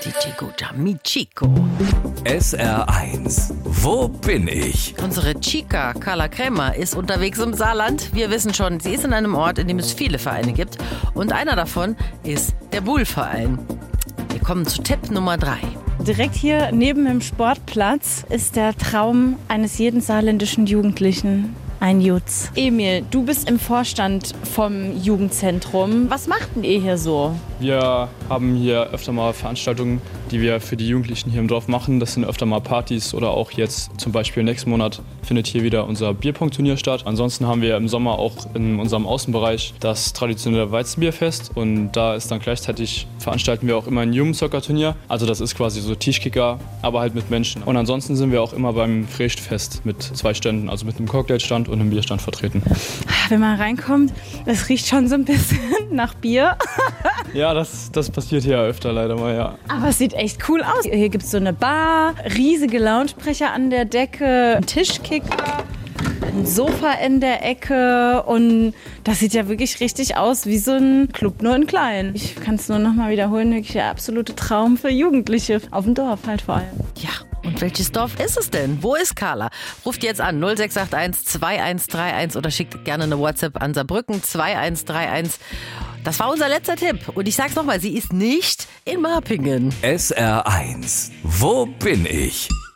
DJ Goja mit Chico. SR1. Wo bin ich? Unsere Chica Carla Krämer ist unterwegs im Saarland. Wir wissen schon, sie ist in einem Ort, in dem es viele Vereine gibt. Und einer davon ist der Buhl-Verein. Wir kommen zu Tipp Nummer 3. Direkt hier neben dem Sportplatz ist der Traum eines jeden saarländischen Jugendlichen. Ein Jutz. Emil, du bist im Vorstand vom Jugendzentrum. Was macht denn ihr hier so? Wir haben hier öfter mal Veranstaltungen, die wir für die Jugendlichen hier im Dorf machen. Das sind öfter mal Partys oder auch jetzt zum Beispiel nächsten Monat findet hier wieder unser Bierpong-Turnier statt. Ansonsten haben wir im Sommer auch in unserem Außenbereich das traditionelle Weizenbierfest und da ist dann gleichzeitig veranstalten wir auch immer ein Jugendsoccer-Turnier. Also das ist quasi so Tischkicker, aber halt mit Menschen. Und ansonsten sind wir auch immer beim Frechtfest mit 2 Ständen, also mit einem Cocktailstand und einem Bierstand vertreten. Wenn man reinkommt, es riecht schon so ein bisschen nach Bier. Ja, das passiert hier öfter leider mal, ja. Aber es sieht echt cool aus. Hier gibt es so eine Bar, riesige Lautsprecher an der Decke, ein Tischkicker, ein Sofa in der Ecke und das sieht ja wirklich richtig aus wie so ein Club, nur in klein. Ich kann es nur noch mal wiederholen, wirklich der absolute Traum für Jugendliche. Auf dem Dorf halt vor allem. Ja, und welches Dorf ist es denn? Wo ist Carla? Ruft jetzt an 0681 2131 oder schickt gerne eine WhatsApp an Saarbrücken 2131. Das war unser letzter Tipp. Und ich sag's nochmal, sie ist nicht in Marpingen. SR1. Wo bin ich?